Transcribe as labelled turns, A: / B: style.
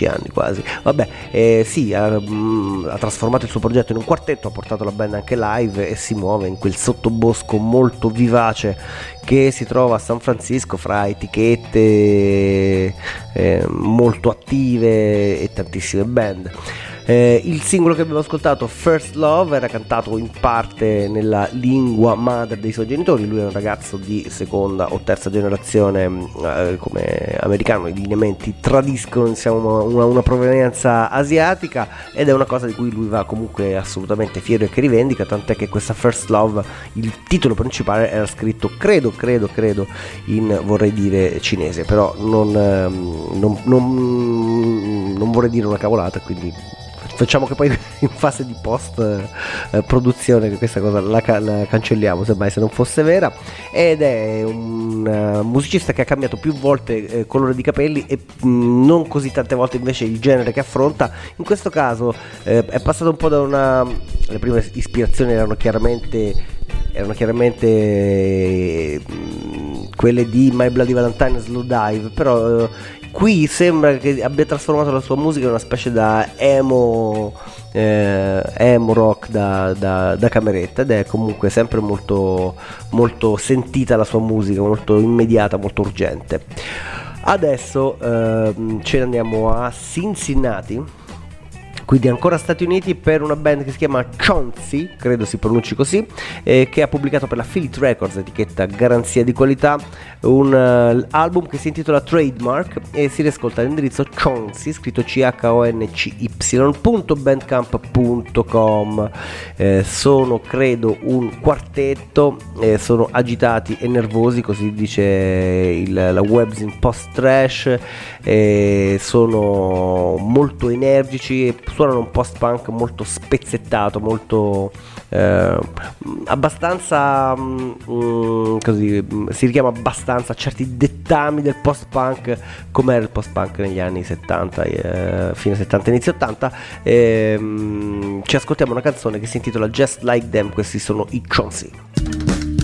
A: 15 anni quasi. Vabbè, sì, ha trasformato il suo progetto in un quartetto, ha portato la band anche live e si muove in quel sottobosco molto vivace che si trova a San Francisco, fra etichette molto attive e tantissime band. Il singolo che abbiamo ascoltato, First Love, era cantato in parte nella lingua madre dei suoi genitori. Lui è un ragazzo di seconda o terza generazione, come americano i lineamenti tradiscono, diciamo, una provenienza asiatica, ed è una cosa di cui lui va comunque assolutamente fiero e che rivendica, tant'è che questa First Love, il titolo principale, era scritto credo in, vorrei dire, cinese, però non vorrei dire una cavolata, quindi facciamo che poi in fase di post produzione questa cosa la cancelliamo, semmai se non fosse vera. Ed è un musicista che ha cambiato più volte colore di capelli e non così tante volte invece il genere che affronta. In questo caso è passato un po' da le prime ispirazioni erano chiaramente quelle di My Bloody Valentine e Slow Dive, però qui sembra che abbia trasformato la sua musica in una specie da emo rock da cameretta, ed è comunque sempre molto, molto sentita la sua musica, molto immediata, molto urgente. Adesso ce ne andiamo a Cincinnati, quindi ancora Stati Uniti, per una band che si chiama Chauncey, credo si pronunci così, che ha pubblicato per la Philip Records, etichetta garanzia di qualità, un album che si intitola Trademark e si riascolta all'indirizzo Chauncey, scritto CHONCY.bandcamp.com. Sono credo un quartetto, sono agitati e nervosi, così dice la Webs in post trash, sono molto energici e suonano un post-punk molto spezzettato, molto abbastanza così, si richiama abbastanza a certi dettami del post-punk, come era il post-punk negli anni 70, fine 70 inizio 80. Ci ascoltiamo una canzone che si intitola Just Like Them, questi sono i Chauncey.